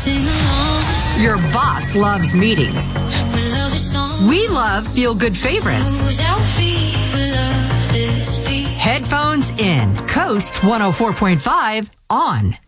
Your boss loves meetings. We love feel-good favorites. Headphones in. Coast 104.5 on.